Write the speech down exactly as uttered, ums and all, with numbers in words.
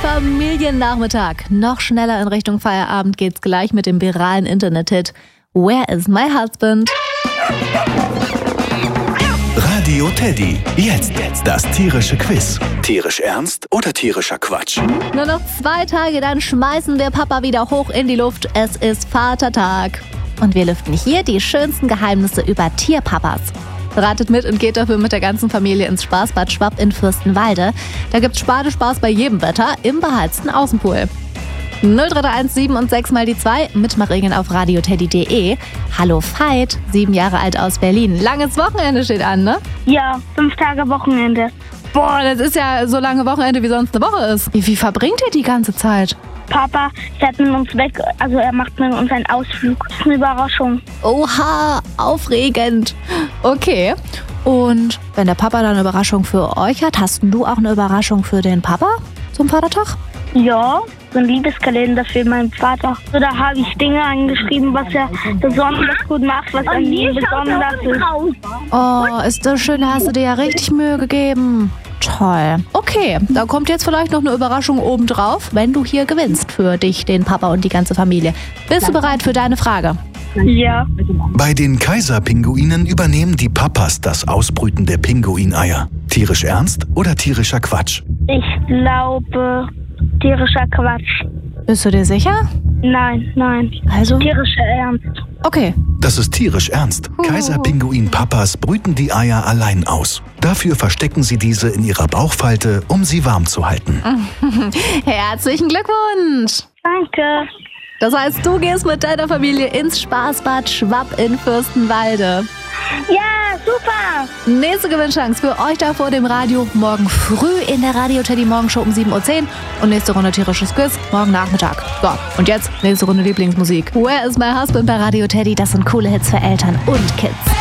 Familiennachmittag. Noch schneller in Richtung Feierabend geht's gleich mit dem viralen Internet-Hit Where is my husband? Radio Teddy. Jetzt das tierische Quiz. Tierisch ernst oder tierischer Quatsch? Nur noch zwei Tage, dann schmeißen wir Papa wieder hoch in die Luft. Es ist Vatertag. Und wir lüften hier die schönsten Geheimnisse über Tierpapas. Ratet mit und geht dafür mit der ganzen Familie ins Spaßbad Schwapp in Fürstenwalde. Da gibt's Badespaß bei jedem Wetter im beheizten Außenpool. null drei drei eins sieben und sechs mal die zwei. Mitmachregeln auf radioteddy punkt de. Hallo Veit, sieben Jahre alt aus Berlin. Langes Wochenende steht an, ne? Ja, fünf Tage Wochenende. Boah, das ist ja so lange Wochenende, wie sonst eine Woche ist. Wie, wie verbringt ihr die ganze Zeit? Papa fährt mit uns weg, also er macht mit uns einen Ausflug. Das ist eine Überraschung. Oha, aufregend. Okay, und wenn der Papa dann eine Überraschung für euch hat, hast du auch eine Überraschung für den Papa zum Vatertag? Ja, so ein Liebeskalender für meinen Vater. So, da habe ich Dinge angeschrieben, was er besonders gut macht, was an ihm besonders ist. Oh, ist das schön, da hast du dir ja richtig Mühe gegeben. Toll. Okay, da kommt jetzt vielleicht noch eine Überraschung obendrauf, wenn du hier gewinnst für dich, den Papa und die ganze Familie. Bist du bereit für deine Frage? Ja. Bei den Kaiserpinguinen übernehmen die Papas das Ausbrüten der Pinguineier. Tierisch ernst oder tierischer Quatsch? Ich glaube, tierischer Quatsch. Bist du dir sicher? Nein, nein. Also? Tierischer Ernst. Okay. Das ist tierisch ernst. Kaiserpinguin-Papas brüten die Eier allein aus. Dafür verstecken sie diese in ihrer Bauchfalte, um sie warm zu halten. Herzlichen Glückwunsch. Danke. Das heißt, du gehst mit deiner Familie ins Spaßbad Schwapp in Fürstenwalde. Ja, super. Nächste Gewinnchance für euch da vor dem Radio morgen früh in der Radio-Teddy Morgenshow um sieben Uhr zehn und nächste Runde tierisches Quiz morgen Nachmittag. So, und jetzt nächste Runde Lieblingsmusik. Where is my husband bei Radio Teddy? Das sind coole Hits für Eltern und Kids.